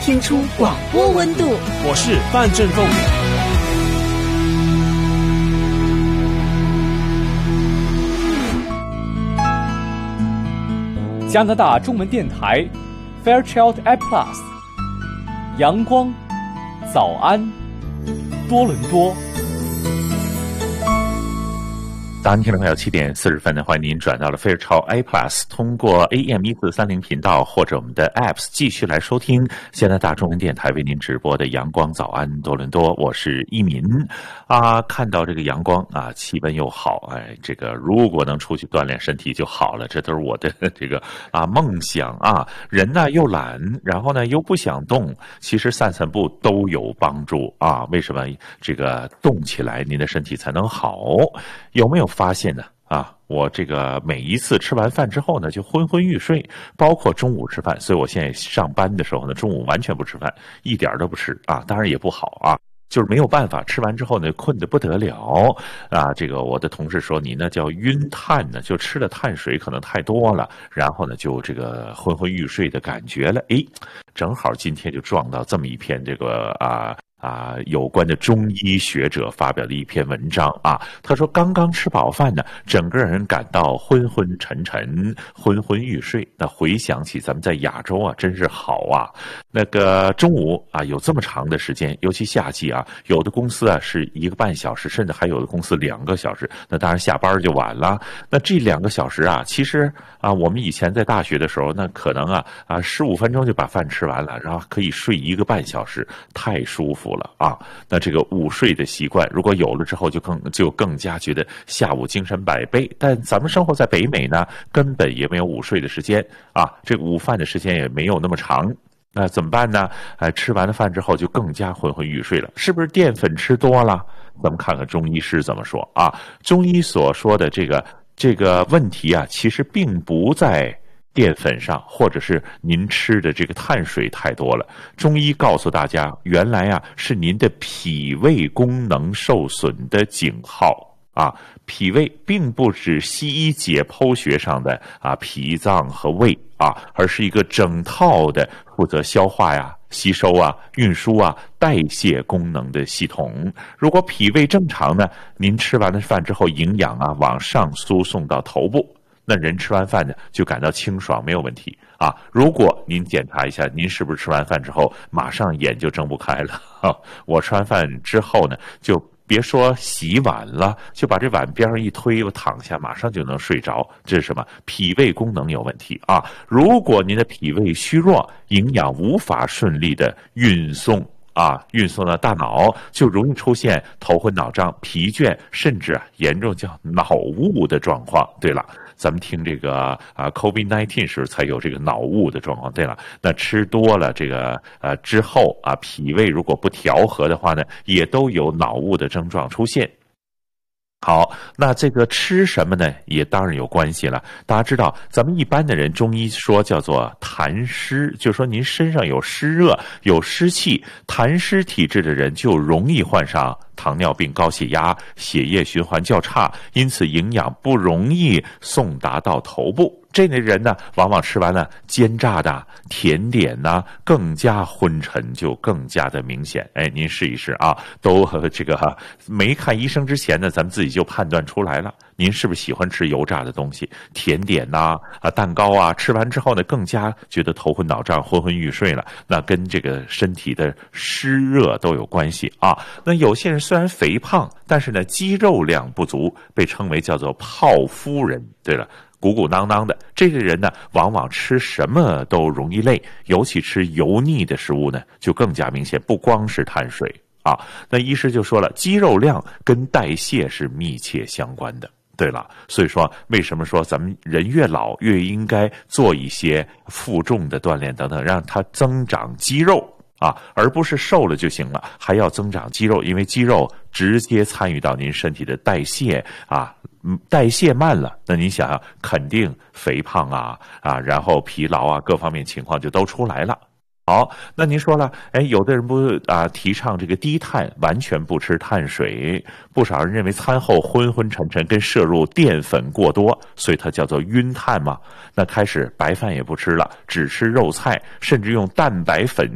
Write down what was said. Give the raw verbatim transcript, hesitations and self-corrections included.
听出广播温度。 我是范振凤。加拿大中文电台 Fairchild A Plus， 阳光早安多伦多。 早安，听众朋友，七点四十分呢，欢迎您转到了 Fairchild A Plus， 通过 A M 一四三零频道或者我们的 Apps 继续来收听加拿大中文电台为您直播的阳光早安多伦多。我是一民啊，看到这个阳光啊，气温又好，哎，这个如果能出去锻炼身体就好了，这都是我的这个啊梦想啊。人呢又懒，然后呢又不想动，其实散散步都有帮助啊。为什么这个动起来您的身体才能好？有没有发现呢？啊，我这个每一次吃完饭之后呢，就昏昏欲睡，包括中午吃饭。所以我现在上班的时候呢，中午完全不吃饭，一点都不吃啊。当然也不好啊，就是没有办法，吃完之后呢，困得不得了啊。这个我的同事说你那叫晕碳呢，就吃的碳水可能太多了，然后呢就这个昏昏欲睡的感觉了。诶，正好今天就撞到这么一篇这个啊。啊，有关的中医学者发表的一篇文章啊，他说刚刚吃饱饭呢，整个人感到昏昏沉沉、昏昏欲睡。那回想起咱们在亚洲啊，真是好啊。那个中午啊，有这么长的时间，尤其夏季啊，有的公司啊是一个半小时，甚至还有的公司两个小时。那当然下班就晚了。那这两个小时啊，其实啊，我们以前在大学的时候，那可能啊啊十五分钟就把饭吃完了，然后可以睡一个半小时，太舒服了啊。那这个午睡的习惯如果有了之后，就更就更加觉得下午精神百倍。但咱们生活在北美呢，根本也没有午睡的时间啊，这个午饭的时间也没有那么长。那怎么办呢？哎，吃完了饭之后就更加昏昏欲睡了，是不是淀粉吃多了？咱们看看中医师怎么说啊。中医所说的这个这个问题啊，其实并不在淀粉上，或者是您吃的这个碳水太多了。中医告诉大家，原来啊是您的脾胃功能受损的警号啊。脾胃并不是西医解剖学上的啊脾脏和胃啊，而是一个整套的负责消化呀、吸收啊、运输啊、代谢功能的系统。如果脾胃正常呢，您吃完了饭之后，营养啊往上输送到头部，那人吃完饭呢就感到清爽，没有问题啊。如果您检查一下，您是不是吃完饭之后马上眼就睁不开了？啊、我吃完饭之后呢，就别说洗碗了，就把这碗边上一推，我躺下马上就能睡着。这是什么？脾胃功能有问题啊！如果您的脾胃虚弱，营养无法顺利的运送啊，运送到大脑，就容易出现头昏脑胀、疲倦，甚至啊严重叫脑雾的状况。对了，咱们听这个啊 COVID 十九 时才有这个脑雾的状况。对了，那吃多了这个呃之后啊，脾胃如果不调和的话呢，也都有脑雾的症状出现。好，那这个吃什么呢，也当然有关系了。大家知道，咱们一般的人，中医说叫做痰湿，就是说您身上有湿热、有湿气，痰湿体质的人就容易患上糖尿病、高血压，血液循环较差，因此营养不容易送达到头部。这类人呢，往往吃完了煎炸的、甜点呢，更加昏沉，就更加的明显。哎，您试一试啊，都这个哈，没看医生之前呢，咱们自己就判断出来了。您是不是喜欢吃油炸的东西、甜点呐、啊、蛋糕啊？吃完之后呢，更加觉得头昏脑胀、昏昏欲睡了。那跟这个身体的湿热都有关系啊。那有些人虽然肥胖，但是呢，肌肉量不足，被称为叫做泡夫人。对了，鼓鼓囊囊的这个人呢，往往吃什么都容易累，尤其吃油腻的食物呢，就更加明显。不光是碳水啊，那医师就说了，肌肉量跟代谢是密切相关的。对了，所以说为什么说咱们人越老越应该做一些负重的锻炼等等，让它增长肌肉啊，而不是瘦了就行了，还要增长肌肉，因为肌肉直接参与到您身体的代谢啊。代谢慢了，那您想想，肯定肥胖啊啊，然后疲劳啊，各方面情况就都出来了。好，那您说了，哎，有的人不啊提倡这个低碳，完全不吃碳水，不少人认为餐后昏昏沉沉跟摄入淀粉过多，所以它叫做晕碳嘛。那开始白饭也不吃了，只吃肉菜，甚至用蛋白粉